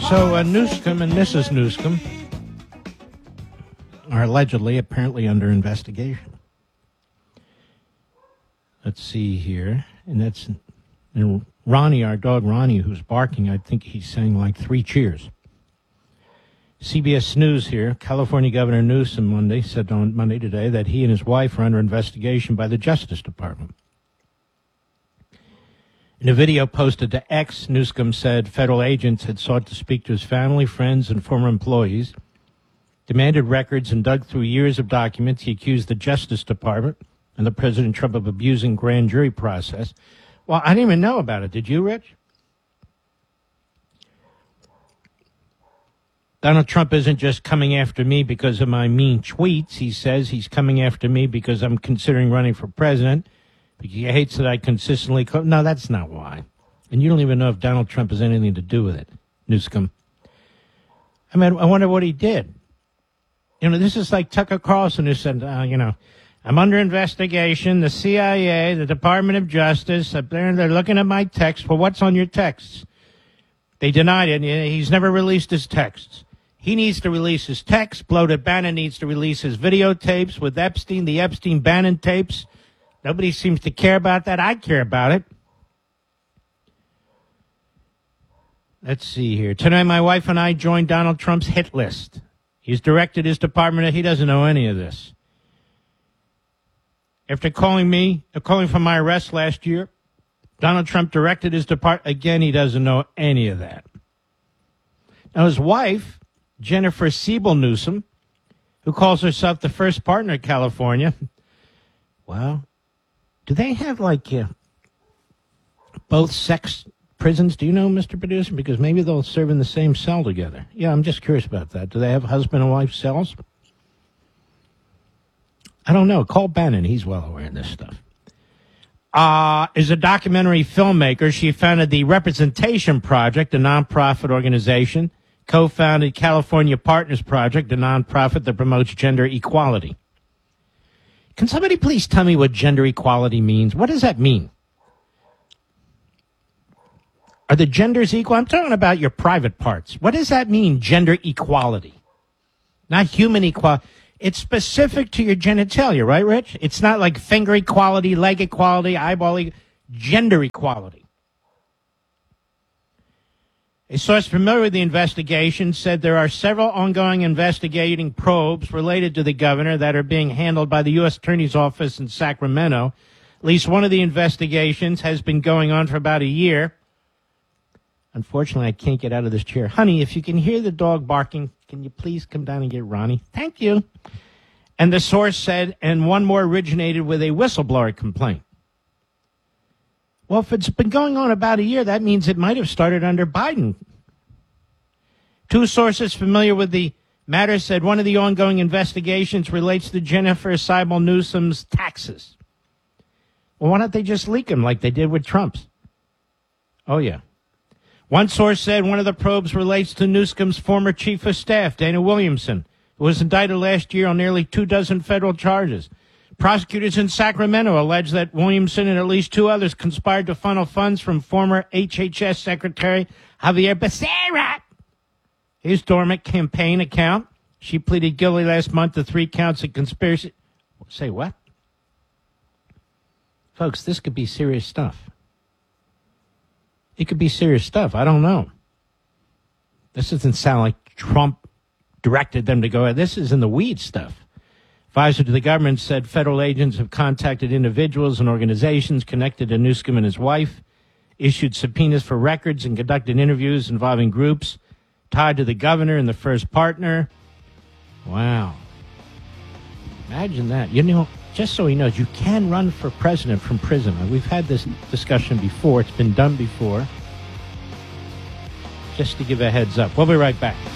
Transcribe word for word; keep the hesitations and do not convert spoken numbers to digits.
So uh, Newsom and Missus Newsom are allegedly, apparently under investigation. Let's see here. And that's and Ronnie, our dog Ronnie, who's barking. I think he's saying like three cheers. C B S News here. California Governor Newsom Monday said on Monday today that he and his wife are under investigation by the Justice Department. In a video posted to X, Newsom said federal agents had sought to speak to his family, friends, and former employees, demanded records, and dug through years of documents. He accused the Justice Department and the President Trump of abusing grand jury process. Well, I didn't even know about it. Did you, Rich? Donald Trump isn't just coming after me because of my mean tweets. He says he's coming after me because I'm considering running for president. He hates that I consistently... Co- no, that's not why. And you don't even know if Donald Trump has anything to do with it, Newsom. I mean, I wonder what he did. You know, this is like Tucker Carlson who said, uh, you know, I'm under investigation, the C I A, the Department of Justice, up there, they're looking at my texts. Well, what's on your texts? They denied it. He's never released his texts. He needs to release his texts. Bloated Bannon needs to release his videotapes with Epstein, the Epstein-Bannon tapes. Nobody seems to care about that. I care about it. Let's see here. Tonight, my wife and I joined Donald Trump's hit list. He's directed his department. He doesn't know any of this. After calling me, uh, calling for my arrest last year, Donald Trump directed his department. Again, he doesn't know any of that. Now, his wife, Jennifer Siebel Newsom, who calls herself the first partner in California, well, do they have, like, uh, both sex prisons? Do you know, Mister Producer? Because maybe they'll serve in the same cell together. Yeah, I'm just curious about that. Do they have husband and wife cells? I don't know. Call Bannon. He's well aware of this stuff. Uh, is a documentary filmmaker. She founded the Representation Project, a nonprofit organization, co-founded California Partners Project, a nonprofit that promotes gender equality. Can somebody please tell me what gender equality means? What does that mean? Are the genders equal? I'm talking about your private parts. What does that mean, gender equality? Not human equality. It's specific to your genitalia, right, Rich? It's not like finger equality, leg equality, eyeball equality. Gender equality. A source familiar with the investigation said there are several ongoing investigating probes related to the governor that are being handled by the U S Attorney's Office in Sacramento. At least one of the investigations has been going on for about a year. Unfortunately, I can't get out of this chair. Honey, if you can hear the dog barking, can you please come down and get Ronnie? Thank you. And the source said, and one more originated with a whistleblower complaint. Well, if it's been going on about a year, that means it might have started under Biden. Two sources familiar with the matter said one of the ongoing investigations relates to Jennifer Siebel Newsom's taxes. Well, why don't they just leak them like they did with Trump's? Oh, yeah. One source said one of the probes relates to Newsom's former chief of staff, Dana Williamson, who was indicted last year on nearly two dozen federal charges. Prosecutors in Sacramento allege that Williamson and at least two others conspired to funnel funds from former H H S Secretary Javier Becerra, his dormant campaign account. She pleaded guilty last month to three counts of conspiracy. Say what? Folks, this could be serious stuff. It could be serious stuff. I don't know. This doesn't sound like Trump directed them to go. This is in the weeds stuff. Advisor to the government said federal agents have contacted individuals and organizations connected to Newsom and his wife, issued subpoenas for records, and conducted interviews involving groups tied to the governor and the first partner. Wow. Imagine that. You know, just so he knows, you can run for president from prison. We've had this discussion before. It's been done before. Just to give a heads up. We'll be right back.